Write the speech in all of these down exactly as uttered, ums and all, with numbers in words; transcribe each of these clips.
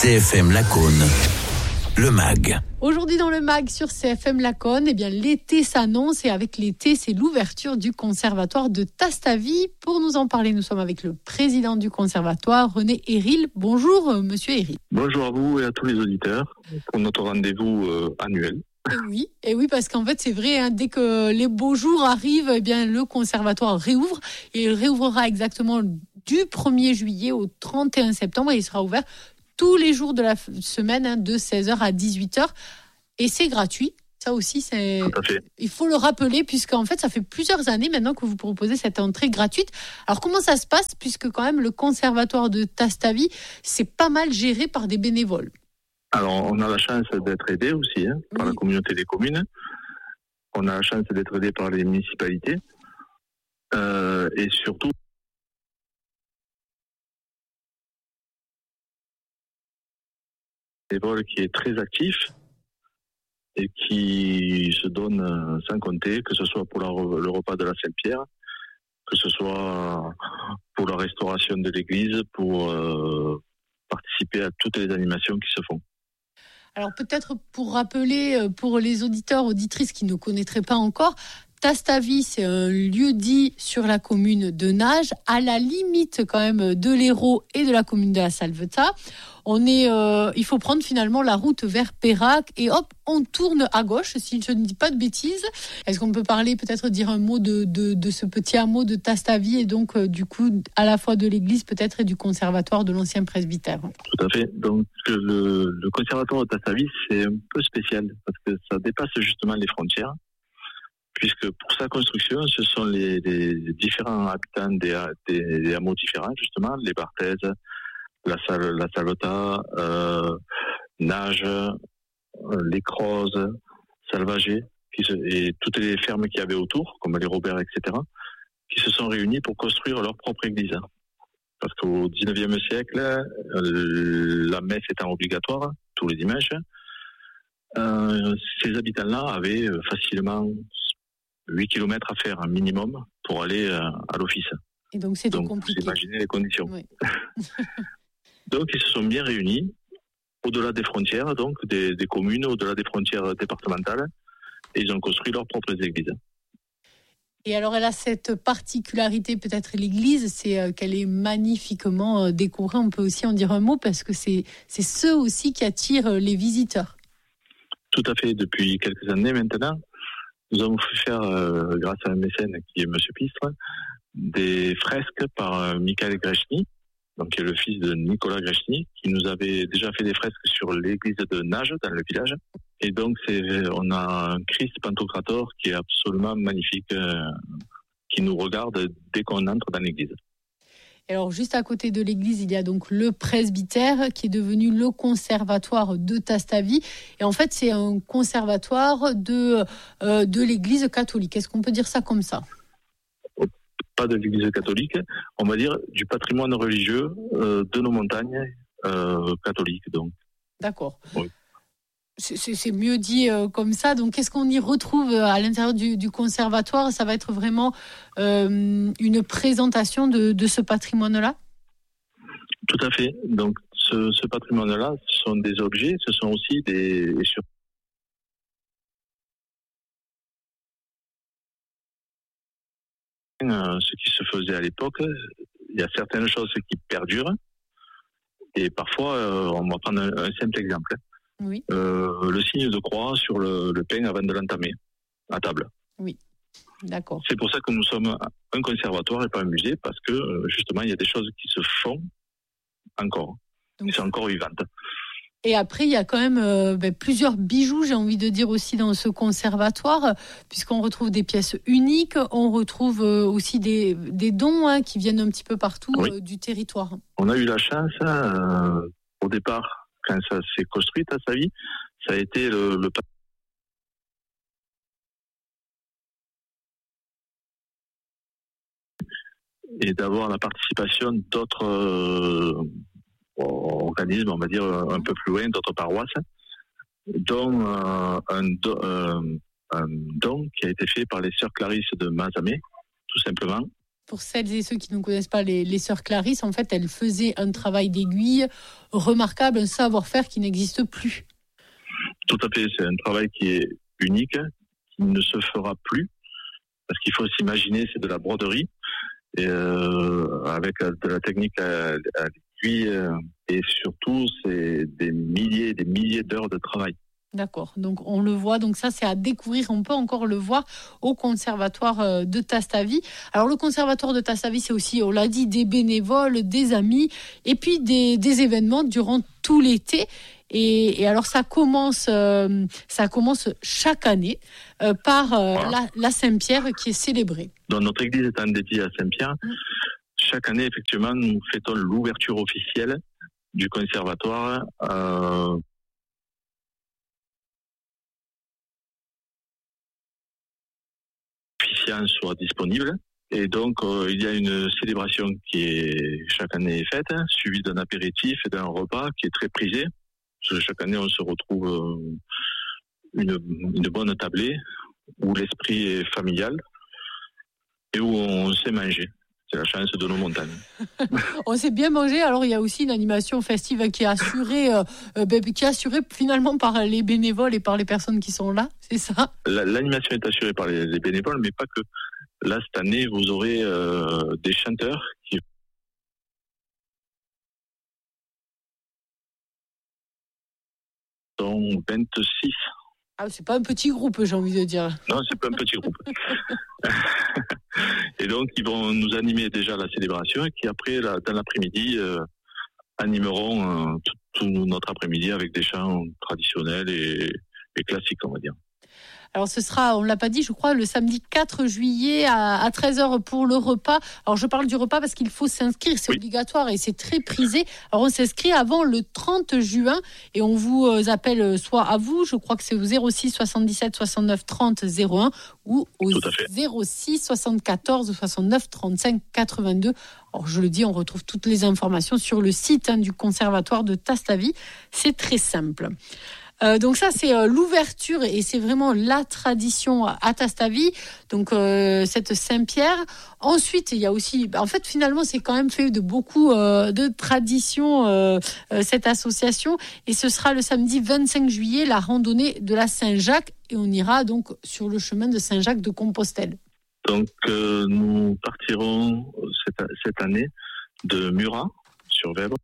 C F M Lacaune, le M A G. Aujourd'hui dans le M A G sur C F M Lacaune, eh bien l'été s'annonce et avec l'été, c'est l'ouverture du conservatoire de Tastavy. Pour nous en parler, nous sommes avec le président du conservatoire, René Héril. Bonjour, euh, monsieur Héril. Bonjour à vous et à tous les auditeurs pour notre rendez-vous euh, annuel. Et oui, et oui, parce qu'en fait, c'est vrai, hein, dès que les beaux jours arrivent, eh bien, le conservatoire réouvre. Et il réouvrira exactement du premier juillet au trente et un septembre et il sera ouvert tous les jours de la semaine, hein, de seize heures à dix-huit heures. Et c'est gratuit. Ça aussi, c'est... Tout à fait. Il faut le rappeler, puisqu'en fait, ça fait plusieurs années maintenant que vous proposez cette entrée gratuite. Alors, comment ça se passe, puisque quand même, le conservatoire de Tastavy, c'est pas mal géré par des bénévoles. Alors, on a la chance d'être aidé aussi hein, par oui. la communauté des communes. On a la chance d'être aidé par les municipalités. Euh, et surtout, un bénévole qui est très actif et qui se donne sans compter, que ce soit pour la, le repas de la Sainte-Pierre, que ce soit pour la restauration de l'église, pour euh, participer à toutes les animations qui se font. Alors peut-être pour rappeler, pour les auditeurs, auditrices qui ne connaîtraient pas encore, Tastavy, c'est un lieu-dit sur la commune de Nages, à la limite quand même de l'Hérault et de la commune de la Salvetat. On est, euh, il faut prendre finalement la route vers Pérac et hop, on tourne à gauche, si je ne dis pas de bêtises. Est-ce qu'on peut parler, peut-être dire un mot de, de, de ce petit hameau de Tastavy et donc euh, du coup à la fois de l'église peut-être et du conservatoire de l'ancien presbytère? Tout à fait. Donc le, le conservatoire de Tastavy, c'est un peu spécial parce que ça dépasse justement les frontières. Puisque pour sa construction, ce sont les, les différents habitants des, des, des hameaux différents, justement, les Barthèses, la, Sal, la Salvetat, euh, Nages, les Crozes, Salvagé, qui se, et toutes les fermes qu'il y avait autour, comme les Robert, et cetera, qui se sont réunis pour construire leur propre église. Parce qu'au dix-neuvième siècle, euh, la messe étant obligatoire, tous les dimanches, euh, ces habitants-là avaient facilement huit kilomètres à faire un minimum pour aller euh, à l'office. Et donc c'était donc, compliqué. Vous imaginez les conditions. Oui. Donc ils se sont bien réunis au-delà des frontières, donc des, des communes, au-delà des frontières départementales, et ils ont construit leurs propres églises. Et alors elle a cette particularité, peut-être l'église, c'est euh, qu'elle est magnifiquement euh, décorée. On peut aussi en dire un mot parce que c'est, c'est ceux aussi qui attirent euh, les visiteurs. Tout à fait. Depuis quelques années maintenant, nous avons fait faire, euh, grâce à un mécène qui est M. Pistre, des fresques par euh, Michael Grechny, donc qui est le fils de Nicolas Grechny, qui nous avait déjà fait des fresques sur l'église de Nages, dans le village. Et donc, c'est, on a un Christ Pantocrator qui est absolument magnifique, euh, qui nous regarde dès qu'on entre dans l'église. Alors, juste à côté de l'église, il y a donc le presbytère qui est devenu le conservatoire de Tastavy. Et en fait, c'est un conservatoire de, euh, de l'église catholique. Est-ce qu'on peut dire ça comme ça ? Pas de l'église catholique, on va dire du patrimoine religieux euh, de nos montagnes euh, catholiques. Donc. D'accord. Oui. C'est, c'est, c'est mieux dit euh, comme ça. Donc, qu'est-ce qu'on y retrouve à l'intérieur du, du conservatoire ? Ça va être vraiment euh, une présentation de, de ce patrimoine-là ? Tout à fait. Donc, ce, ce patrimoine-là, ce sont des objets, ce sont aussi des... Euh, ce qui se faisait à l'époque, il y a certaines choses qui perdurent. Et parfois, euh, on va prendre un, un simple exemple. Oui. Euh, le signe de croix sur le, le pain avant de l'entamer à table. Oui, d'accord. C'est pour ça que nous sommes un conservatoire et pas un musée, parce que justement, il y a des choses qui se font encore. Donc, c'est encore vivante. Et après, il y a quand même euh, ben, plusieurs bijoux, j'ai envie de dire aussi dans ce conservatoire, puisqu'on retrouve des pièces uniques, on retrouve euh, aussi des, des dons hein, qui viennent un petit peu partout oui. euh, du territoire. On a eu la chance, euh, au départ, quand ça s'est construit à sa vie, ça a été le, le et d'avoir la participation d'autres euh, organismes, on va dire un peu plus loin, d'autres paroisses, dont euh, un, do, euh, un don qui a été fait par les sœurs Clarisse de Mazamet, tout simplement, Pour celles et ceux qui ne connaissent pas les, les sœurs Clarisse, en fait, elles faisaient un travail d'aiguille remarquable, un savoir-faire qui n'existe plus. Tout à fait, c'est un travail qui est unique, qui ne se fera plus, parce qu'il faut s'imaginer, c'est de la broderie, et euh, avec de la technique à, à l'aiguille, euh, et surtout, c'est des milliers et des milliers d'heures de travail. D'accord, donc on le voit, donc ça c'est à découvrir, on peut encore le voir au conservatoire de Tastavy. Alors le conservatoire de Tastavy, c'est aussi, on l'a dit, des bénévoles, des amis, et puis des, des événements durant tout l'été. Et, et alors ça commence, euh, ça commence chaque année euh, par euh, voilà. la, la Saint-Pierre qui est célébrée. Donc notre église étant dédiée à Saint-Pierre, mmh. chaque année effectivement nous fêtons l'ouverture officielle du conservatoire. Euh, soit disponible. Et donc, euh, il y a une célébration qui est chaque année faite, hein, suivie d'un apéritif et d'un repas qui est très prisé. Parce que chaque année, on se retrouve euh, une, une bonne tablée où l'esprit est familial et où on sait manger. C'est la chance de nos montagnes. On sait bien manger. Alors, il y a aussi une animation festive qui est assurée, euh, qui est assurée finalement par les bénévoles et par les personnes qui sont là, c'est ça ? L'animation est assurée par les, les bénévoles, mais pas que. Là, cette année, vous aurez euh, des chanteurs qui sont vingt-six. Ah, c'est pas un petit groupe, j'ai envie de dire. Non, c'est pas un petit groupe. Et donc, ils vont nous animer déjà la célébration et qui, après, là, dans l'après-midi, euh, animeront euh, tout, tout notre après-midi avec des chants traditionnels et, et classiques, on va dire. Alors ce sera, on ne l'a pas dit, je crois, le samedi quatre juillet à, à treize heures pour le repas. Alors je parle du repas parce qu'il faut s'inscrire, c'est oui. obligatoire et c'est très prisé. Alors on s'inscrit avant le trente juin et on vous appelle soit à vous, je crois que c'est au zéro six soixante-dix-sept soixante-neuf trente zéro un ou au zéro six soixante-quatorze soixante-neuf trente-cinq quatre-vingt-deux. Alors je le dis, on retrouve toutes les informations sur le site hein, du conservatoire de Tastavy. C'est très simple. Euh, donc ça c'est euh, l'ouverture et c'est vraiment la tradition à Tastavy, donc euh, cette Saint-Pierre. Ensuite il y a aussi, en fait finalement c'est quand même fait de beaucoup euh, de traditions euh, euh, cette association et ce sera le samedi vingt-cinq juillet la randonnée de la Saint-Jacques et on ira donc sur le chemin de Saint-Jacques de Compostelle. Donc euh, nous partirons cette, cette année de Murat sur Vèvre.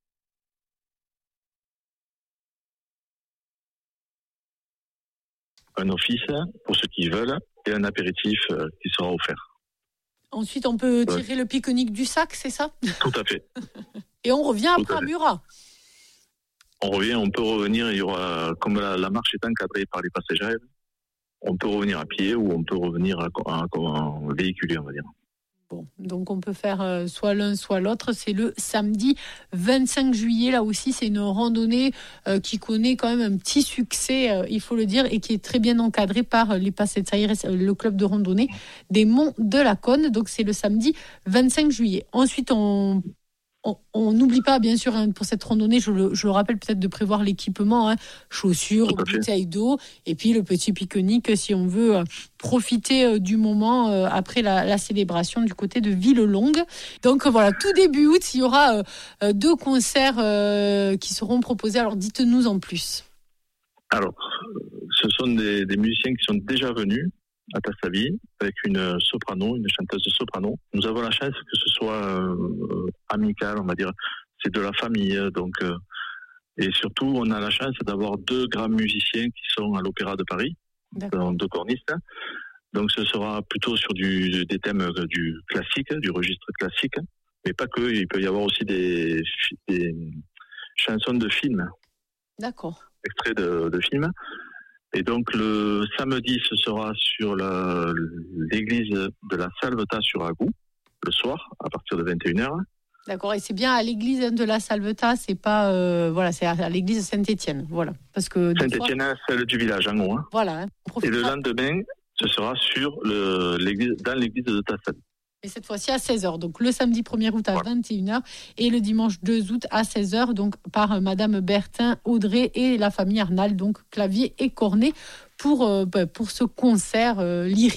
Un office pour ceux qui veulent et un apéritif qui sera offert. Ensuite, on peut tirer ouais. le pique-nique du sac, c'est ça ? Tout à fait. Et on revient Tout après à Murat. On revient, on peut revenir, il y aura, comme la, la marche est encadrée par les passagers, on peut revenir à pied ou on peut revenir à, à, à véhiculé, on va dire. Bon, donc on peut faire euh, soit l'un soit l'autre. C'est le samedi vingt-cinq juillet. Là aussi, c'est une randonnée euh, qui connaît quand même un petit succès, euh, il faut le dire, et qui est très bien encadrée par les Passezzaires, le club de randonnée des Monts de la Cône. Donc c'est le samedi vingt-cinq juillet. Ensuite, on on n'oublie pas, bien sûr, hein, pour cette randonnée, je le, je le rappelle peut-être de prévoir l'équipement, hein, chaussures, bouteilles d'eau, et puis le petit pique-nique si on veut euh, profiter euh, du moment euh, après la, la célébration du côté de Villelongue. Donc euh, voilà, tout début août, il y aura euh, deux concerts euh, qui seront proposés. Alors dites-nous en plus. Alors, ce sont des, des musiciens qui sont déjà venus à Tastavy, avec une soprano, une chanteuse de soprano. Nous avons la chance que ce soit euh, amical, on va dire. C'est de la famille, donc. Euh, et surtout, on a la chance d'avoir deux grands musiciens qui sont à l'Opéra de Paris, donc deux cornistes. Donc, ce sera plutôt sur du, des thèmes du classique, du registre classique, mais pas que. Il peut y avoir aussi des, des chansons de films. D'accord. Extraits de, de films. Et donc le samedi, ce sera sur la, l'église de la Salvetat sur Agou, le soir, à partir de vingt et une heures. D'accord, et c'est bien à l'église de la Salvetat, c'est pas euh, voilà, c'est à l'église de Saint-Étienne, voilà, parce que Saint-Étienne, fois... celle du village en haut. Hein. Voilà. Hein, et le lendemain, ce sera sur le, l'église, dans l'église de Tastavy. Et cette fois-ci à seize heures. Donc le samedi premier août à voilà. vingt et une heures et le dimanche deux août à seize heures, donc par Madame Bertin, Audrey et la famille Arnal, donc clavier et cornet, pour, euh, pour ce concert euh, lyrique.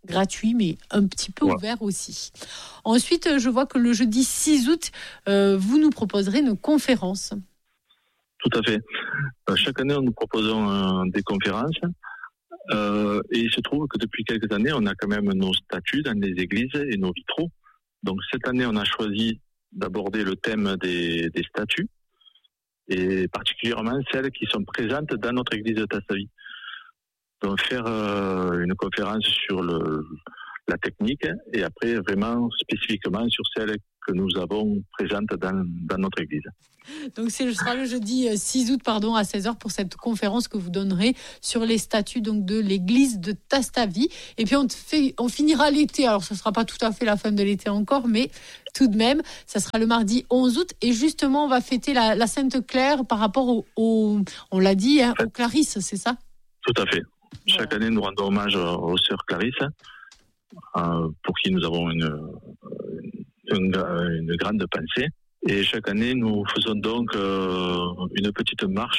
gratuit, mais un petit peu Ouais. ouvert aussi. Ensuite, je vois que le jeudi six août, euh, vous nous proposerez une conférence. Tout à fait. Euh, chaque année, nous proposons euh, des conférences. Euh, et il se trouve que depuis quelques années, on a quand même nos statues dans les églises et nos vitraux. Donc cette année, on a choisi d'aborder le thème des, des statues, et particulièrement celles qui sont présentes dans notre église de Tassavis. Donc faire euh, une conférence sur le, la technique, et après vraiment spécifiquement sur celles que nous avons présentes dans, dans notre église. Donc ce sera le jeudi six août pardon, à seize heures pour cette conférence que vous donnerez sur les statues donc, de l'église de Tastavy. Et puis on, fait, on finira l'été, alors ce ne sera pas tout à fait la fin de l'été encore, mais tout de même, ça sera le mardi onze août. Et justement, on va fêter la, la Sainte Claire par rapport au, au on l'a dit, hein, aux Clarisses, c'est ça ? Tout à fait. Chaque voilà. année, nous rendons hommage aux sœurs Clarisse, euh, pour qui nous avons une, une, une grande pensée. Et chaque année, nous faisons donc euh, une petite marche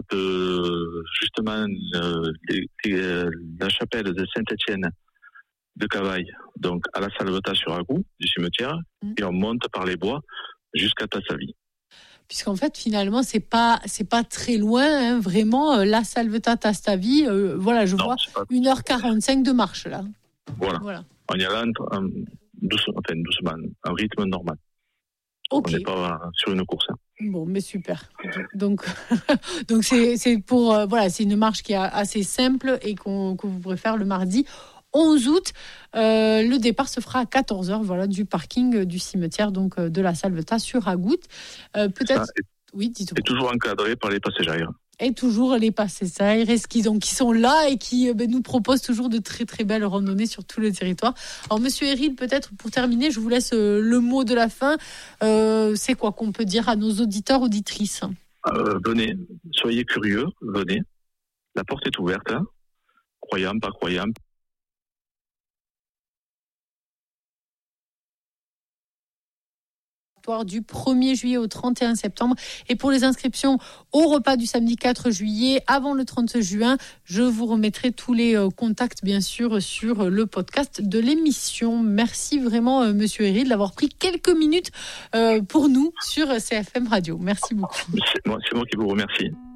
de justement euh, les, les, la chapelle de Saint-Étienne de Cavaille, donc à la Salvetat sur Agout du cimetière, mmh. et on monte par les bois jusqu'à Tassavy. Puisqu'en fait, finalement, c'est pas c'est pas très loin, hein, vraiment. La Salvetat Tastavy, euh, voilà, je non, vois pas... une heure quarante-cinq de marche là. Voilà. voilà. On y a là un, doucement, enfin, doucement, un rythme normal. Okay. On n'est pas sur une course. Hein. Bon, mais super. Donc, donc c'est, c'est pour euh, voilà, c'est une marche qui est assez simple et qu'on, que vous pourrez faire le mardi onze août. Euh, le départ se fera à quatorze heures, voilà, du parking du cimetière donc de la Salvetat sur Agout. Euh, peut-être. Ça, et, oui, dites-moi. Et toujours encadré par les passagers. Et toujours les passagers qui, donc, qui sont là et qui ben, nous proposent toujours de très très belles randonnées sur tout le territoire. Alors Monsieur Héril, peut-être pour terminer, je vous laisse euh, le mot de la fin. Euh, c'est quoi qu'on peut dire à nos auditeurs, auditrices ? euh, Venez, soyez curieux, venez. La porte est ouverte, hein. Croyants, pas croyants. Du premier juillet au trente et un septembre. Et pour les inscriptions au repas du samedi quatre juillet, avant le trente juin, je vous remettrai tous les euh, contacts, bien sûr, sur le podcast de l'émission. Merci vraiment, euh, Monsieur Héril, d'avoir pris quelques minutes euh, pour nous sur C F M Radio. Merci beaucoup. C'est moi, c'est moi qui vous remercie.